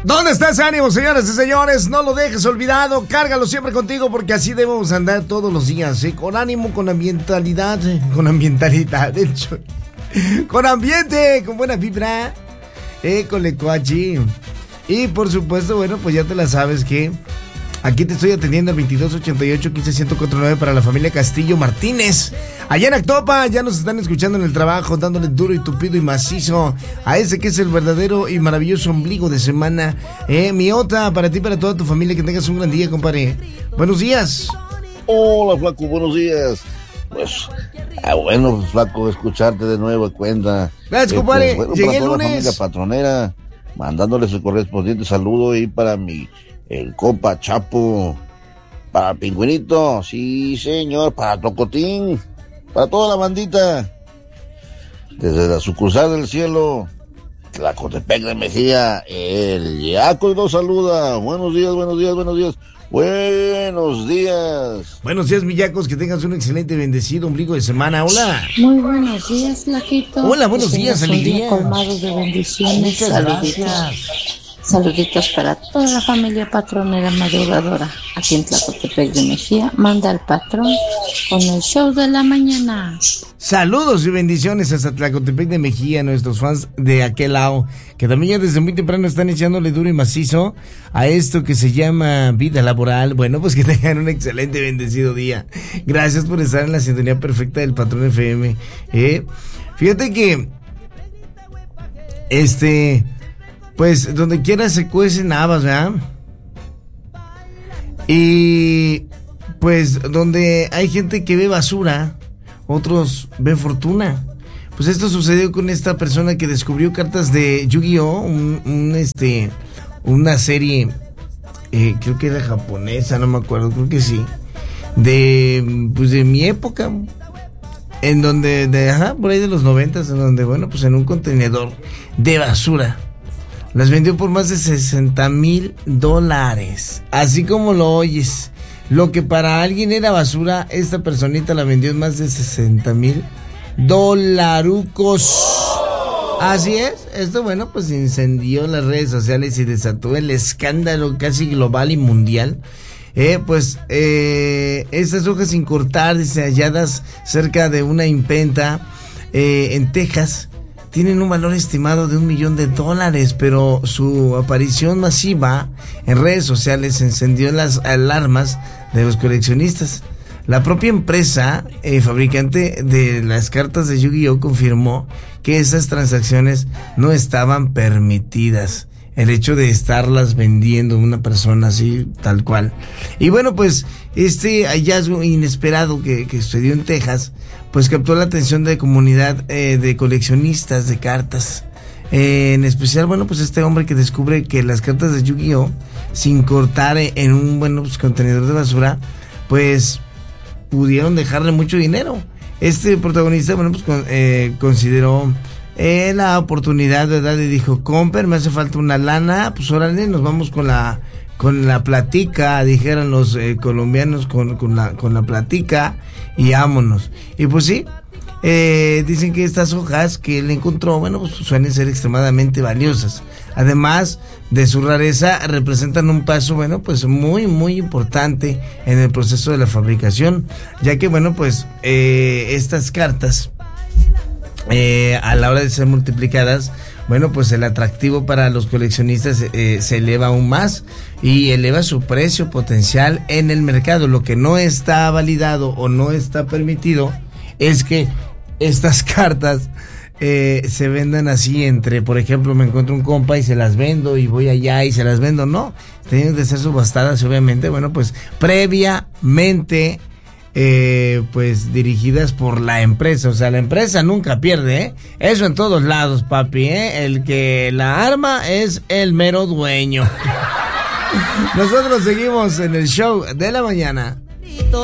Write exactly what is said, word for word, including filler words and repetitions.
¿Dónde está ese ánimo, señoras y señores? No lo dejes olvidado, cárgalo siempre contigo porque así debemos andar todos los días, ¿eh? Con ánimo, con ambientalidad, con ambientalidad, de hecho, con ambiente, con buena vibra, eh, con lecuachi. Y por supuesto, bueno, pues ya te la sabes que aquí te estoy atendiendo al veintidós ochenta y ocho quince ciento cuarenta y nueve para la familia Castillo Martínez. Allá en Actopa ya nos están escuchando en el trabajo, dándole duro y tupido y macizo a ese que es el verdadero y maravilloso ombligo de semana. Eh, Miota, para ti y para toda tu familia, que tengas un gran día, compadre. Buenos días. Hola, Flaco, buenos días. Pues, ah, bueno, Flaco, escucharte de nuevo, cuenta. Gracias, eh, compadre. Pues, bueno, llegué para el toda lunes. la familia patronera, mandándole su correspondiente saludo y para mi, el compa Chapo, para Pingüinito, sí señor, para Tocotín, para toda la bandita, desde la sucursal del cielo, Tlacotepec de Mejía, el Yaco los saluda. Buenos días, buenos días, buenos días. Buenos días. Buenos días, millacos, que tengas un excelente y bendecido ombligo de semana. Hola. Muy buenos días, Flaquito. Hola, buenos Que días, tengas un día alegría. colmado de bendiciones. Muchas Saluditos. gracias. Saluditos para toda la familia patronera madrugadora aquí en Tlacotepec de Mejía. Manda al patrón con el show de la mañana. Saludos y bendiciones hasta Tlacotepec de Mejía, nuestros fans de aquel lado, que también ya desde muy temprano están echándole duro y macizo a esto que se llama vida laboral. Bueno, pues que tengan un excelente y bendecido día. Gracias por estar en la sintonía perfecta del Patrón F M. Eh, fíjate que este, pues donde quiera se cuecen habas, ¿verdad? Y pues donde hay gente que ve basura, otros ven fortuna. Pues esto sucedió con esta persona que descubrió cartas de Yu-Gi-Oh, un, un este, una serie, eh, creo que era japonesa, no me acuerdo, creo que sí, de, pues de mi época, en donde, de, ajá, por ahí de los noventas, en donde, bueno, pues en un contenedor de basura las vendió por más de sesenta mil dólares, así como lo oyes. Lo que para alguien era basura, esta personita la vendió en más de sesenta mil dolarucos. Así es, esto bueno pues incendió las redes sociales y desató el escándalo casi global y mundial. Eh, pues eh, estas hojas sin cortar, dice, halladas cerca de una imprenta eh, en Texas, tienen un valor estimado de un millón de dólares, pero su aparición masiva en redes sociales encendió las alarmas de los coleccionistas. La propia empresa eh, fabricante de las cartas de Yu-Gi-Oh confirmó que esas transacciones no estaban permitidas. El hecho de estarlas vendiendo una persona así, tal cual. Y bueno, pues este hallazgo inesperado que, que sucedió en Texas, pues captó la atención de comunidad eh, de coleccionistas de cartas. Eh, en especial, bueno, pues este hombre que descubre que las cartas de Yu-Gi-Oh, sin cortar en un, bueno, pues, contenedor de basura, pues pudieron dejarle mucho dinero. Este protagonista, bueno, pues con, eh, consideró eh, la oportunidad, ¿verdad? Y dijo, comper, me hace falta una lana, pues órale, nos vamos con la con la platica, dijeron los eh, colombianos, con, con la con la platica, y vámonos. Y pues sí, eh, dicen que estas hojas que él encontró, bueno, pues suelen ser extremadamente valiosas. Además de su rareza, representan un paso, bueno, pues muy, muy importante en el proceso de la fabricación, ya que, bueno, pues eh, estas cartas, eh, a la hora de ser multiplicadas, bueno, pues el atractivo para los coleccionistas eh, se eleva aún más y eleva su precio potencial en el mercado. Lo que no está validado o no está permitido es que estas cartas eh, se vendan así entre, por ejemplo, me encuentro un compa y se las vendo y voy allá y se las vendo. No, tienen que ser subastadas, obviamente, bueno, pues previamente Eh, pues dirigidas por la empresa. O sea, la empresa nunca pierde, ¿eh? Eso en todos lados, papi, ¿eh? El que la arma es el mero dueño. Nosotros seguimos en el show de la mañana.